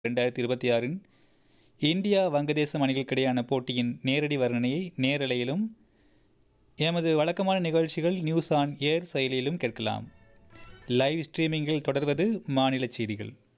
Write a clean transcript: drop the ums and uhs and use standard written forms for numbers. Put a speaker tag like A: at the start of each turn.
A: 2026இன் India வங்கதேசம் அணிகளுக்கிடையான போட்டியின் நேரடி வர்ணனையை நேரலையிலும் எமது வழக்கமான நிகழ்ச்சிகள் நியூஸ் ஆன் ஏர் செயலியிலும் கேட்கலாம். லைவ் ஸ்ட்ரீமிங்கில் தொடர்வது மாநில செய்திகள்.